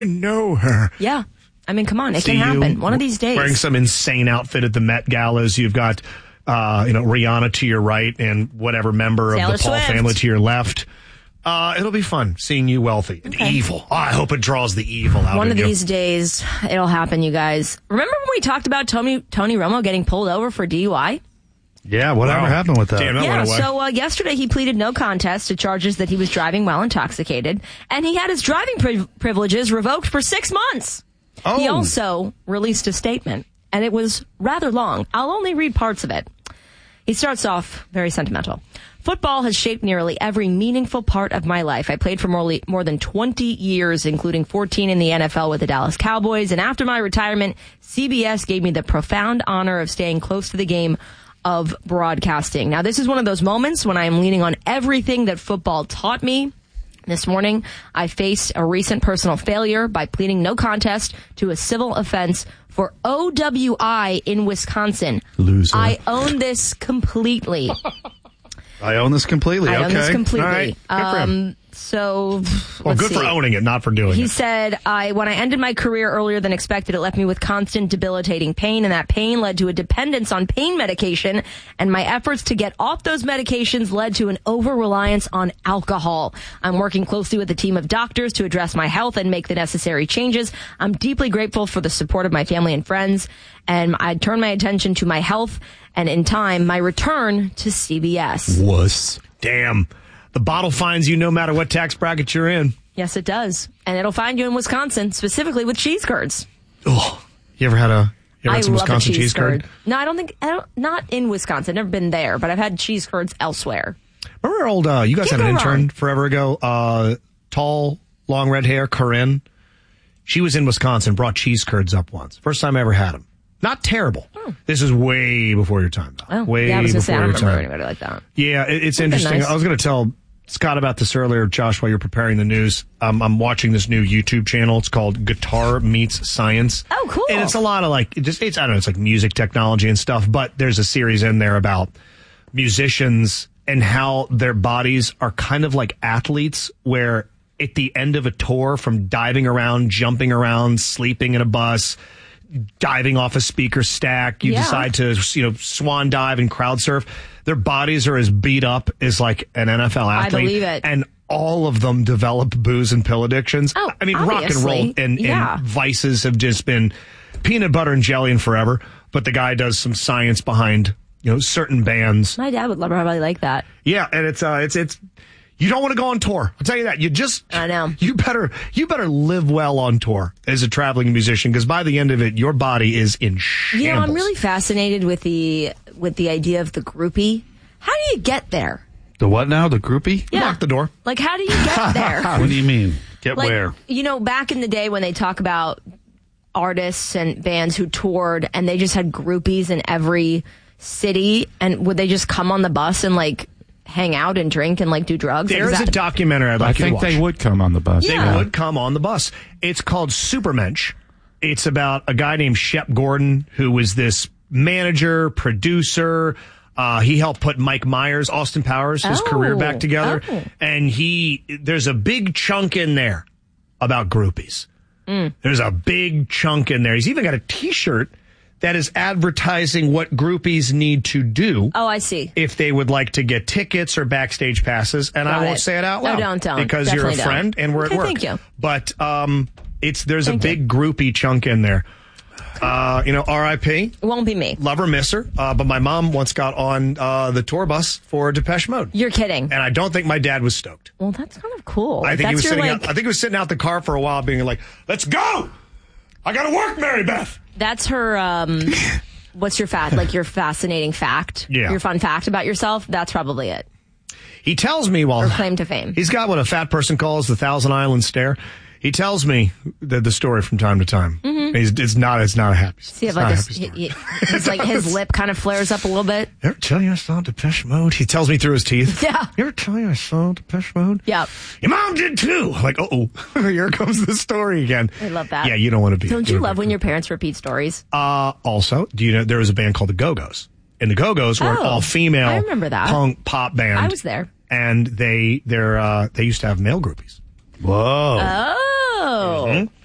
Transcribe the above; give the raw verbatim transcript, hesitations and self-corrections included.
know her. Yeah. I mean, come on. It See can happen. you One of these days. Wearing some insane outfit at the Met Galas. You've got, uh, you know, Rihanna to your right and whatever member Taylor of the Paul Swift. family to your left. Uh, it'll be fun seeing you wealthy and Okay. evil. Oh, I hope it draws the evil out One of of you. these days, it'll happen, you guys. Remember when we talked about Tony, Tony Romo getting pulled over for D U I? Yeah, whatever Wow. happened with that? Damn, that Yeah, went away. so uh, yesterday he pleaded no contest to charges that he was driving while intoxicated, and he had his driving pri- privileges revoked for six months. Oh. He also released a statement, and it was rather long. I'll only read parts of it. He starts off very sentimental. Football has shaped nearly every meaningful part of my life. I played for more, more than twenty years, including fourteen in the N F L with the Dallas Cowboys. And after my retirement, C B S gave me the profound honor of staying close to the game of broadcasting. Now, this is one of those moments when I am leaning on everything that football taught me. This morning, I faced a recent personal failure by pleading no contest to a civil offense for O W I in Wisconsin. Loser. I own this completely. I own this completely. I okay. own this completely. All right. Good for him. Um, so, well, let's good see. for owning it, not for doing He it. said, I, when I ended my career earlier than expected, it left me with constant debilitating pain, and that pain led to a dependence on pain medication, and my efforts to get off those medications led to an over-reliance on alcohol. I'm working closely with a team of doctors to address my health and make the necessary changes. I'm deeply grateful for the support of my family and friends, and I turn my attention to my health, and in time, my return to C B S. Wuss. Damn. The bottle finds you no matter what tax bracket you're in. Yes, it does. And it'll find you in Wisconsin, specifically with cheese curds. Oh, you ever had a you ever I had some love Wisconsin a cheese, cheese curd? curd. No, I don't think, I don't, not in Wisconsin. Never been there, but I've had cheese curds elsewhere. Remember our old, uh, you guys Can't had an go intern wrong. forever ago, uh, tall, long red hair, Corinne. She was in Wisconsin, brought cheese curds up once. First time I ever had them. Not terrible. Oh. This is way before your time, though. Oh, way yeah, I was before going to say, I don't your remember time. anybody like that. Yeah, it, it's Would've been interesting. nice. I was going to tell Scott about this earlier, Josh, while you're preparing the news. Um, I'm watching this new YouTube channel. It's called Guitar Meets Science. Oh, cool. And it's a lot of like, it just, it's, I don't know, it's like music technology and stuff, but there's a series in there about musicians and how their bodies are kind of like athletes, where at the end of a tour, from diving around, jumping around, sleeping in a bus, diving off a speaker stack, you Yeah. decide to, you know, swan dive and crowd surf. Their bodies are as beat up as like an N F L athlete. believe it. And all of them develop booze and pill addictions. Oh, I mean, rock and roll obviously. and, Yeah. and vices have just been peanut butter and jelly and forever. But the guy does some science behind, you know, certain bands. My dad would love probably like that. Yeah, and it's uh, it's it's. You don't want to go on tour. I'll tell you that. You just, I know. You better, you better live well on tour as a traveling musician, because by the end of it, your body is in shambles. You know, I'm really fascinated with the with the idea of the groupie. How do you get there? The what now? The groupie? Yeah. Lock the door. Like, how do you get there? What do you mean? Get Like, where? you know, back in the day when they talk about artists and bands who toured and they just had groupies in every city, and would they just come on the bus and like hang out and drink and like do drugs? Like, There's is a that- documentary I'd I like you to think watch. they would come on the bus. They Yeah. would come on the bus. It's called Supermensch. It's about a guy named Shep Gordon, who was this manager, producer. Uh, he helped put Mike Myers, Austin Powers, his Oh. career back together. Oh. And he, there's a big chunk in there about groupies. Mm. There's a big chunk in there. He's even got a T-shirt that is advertising what groupies need to do. Oh, I see. If they would like to get tickets or backstage passes, and Got I won't it. say it out No, loud. don't, don't. Because Definitely you're a don't. friend and we're Okay, at work. thank you. But um, it's there's Thank a big groupie chunk in there. Uh, you know, R I P It won't be me. Love her, miss her. Uh, but my mom once got on uh, the tour bus for Depeche Mode. You're kidding. And I don't think my dad was stoked. Well, that's kind of cool. I think that's he was your, sitting like, out, I think he was sitting out the car for a while being like, let's go! I gotta work, Mary Beth! That's her, um, what's your fact, like your fascinating fact? Yeah. Your fun fact about yourself? That's probably it. He tells me while Or claim to fame. he's got what a fat person calls the Thousand Island Stare. He tells me the, the story from time to time. Mm-hmm. He's, it's not. It's not a happy. See if it's like not a his, happy story. he, he- his, like his lip kind of flares up a little bit. Ever tell you I saw Depeche Mode? He tells me through his teeth. Yeah. You ever tell you I saw Depeche Mode? Yep. Your mom did too. Like, uh oh, here comes the story again. I love that. Yeah, you don't want to be. Don't you don't love be- when your parents repeat stories? Uh, also, do you know there was a band called the Go-Go's? And the Go-Go's were an Oh, all-female I remember that. punk pop band. I was there. And they, they're, uh, they used to have male groupies. Whoa. Oh. Mhm.